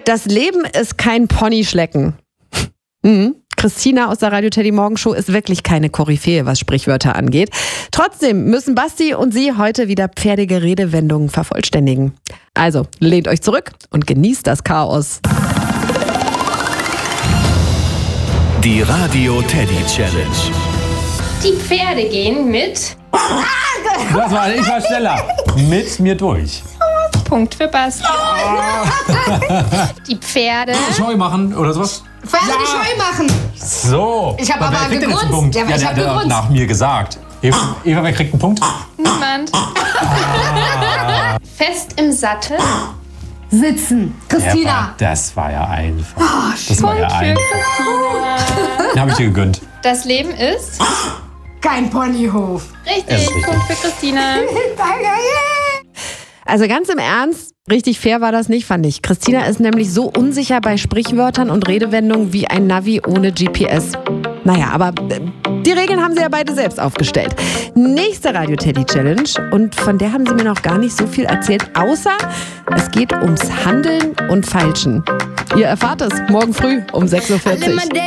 Das Leben ist kein Ponyschlecken. Christina aus der Radio Teddy Morgen Show ist wirklich keine Koryphäe, was Sprichwörter angeht. Trotzdem müssen Basti und sie heute wieder pferdige Redewendungen vervollständigen. Also, lehnt euch zurück und genießt das Chaos. Die Radio Teddy Challenge. Die Pferde gehen mit Ich war schneller. Mit mir durch. Punkt für Basti. Die Pferde. Scheu machen oder sowas? Pferde Scheu machen. So. Ich habe aber wer kriegt denn jetzt einen gegrunzt. Punkt? Ja, ich hab der hat gegrunzt. nach mir gesagt. Eva, wer kriegt einen Punkt? Niemand. Fest im Sattel. Sitzen. Christina. Das war ja einfach. Das war ja Punkt für einfach. Christina. Den habe ich dir gegönnt. Das Leben ist Kein Ponyhof. richtig. Punkt für Christina. Danke. Also ganz im Ernst, richtig fair war das nicht, fand ich. Christina ist nämlich so unsicher bei Sprichwörtern und Redewendungen wie ein Navi ohne GPS. Naja, aber die Regeln haben sie ja beide selbst aufgestellt. Nächste Radio Teddy Challenge, und von der haben sie mir noch gar nicht so viel erzählt, außer es geht ums Handeln und Feilschen. Ihr erfahrt es morgen früh um 6:40 Uhr.